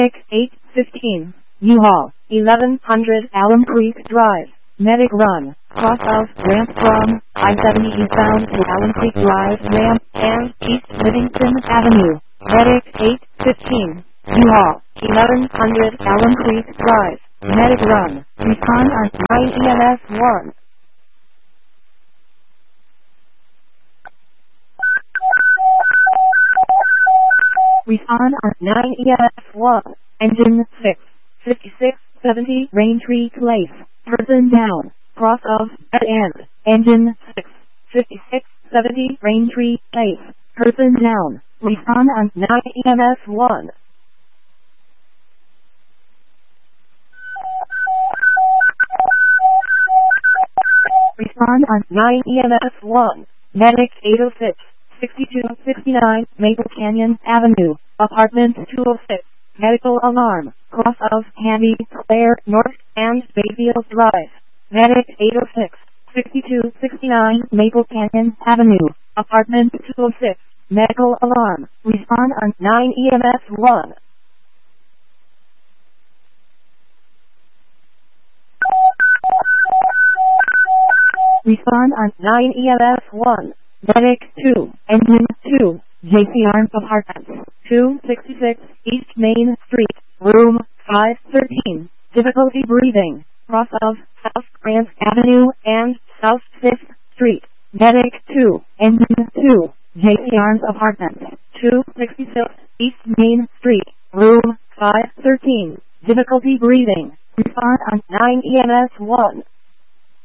Medic 815, U-Haul, 1100 Alum Creek Drive, Medic Run, cross of ramp from I-70 eastbound to Alum Creek Drive ramp and East Livingston Avenue. Medic 815, U-Haul, 1100 Alum Creek Drive, Medic Run, respond on 9 EMS 1. Respond on 9 EMS 1, engine 6, 5670 Raintree Place, person down, cross of dead end, engine 6, 5670 Raintree Place, person down, respond on 9 EMS 1. Respond on 9 EMS 1, Medic 806. 6269 Maple Canyon Avenue, Apartment 206, Medical Alarm, cross of Handy, Claire North, and Bayfield Drive. Medic 806, 6269 Maple Canyon Avenue, Apartment 206, Medical Alarm, respond on 9 EMS 1. Respond on 9 EMS 1. Medic 2, Engine 2, J.C. Arms Apartments, 266 East Main Street, Room 513, difficulty breathing, cross of South Grant Avenue and South 5th Street. Medic 2, Engine 2, J.C. Arms Apartments, 266 East Main Street, Room 513, difficulty breathing, respond on 9 EMS 1.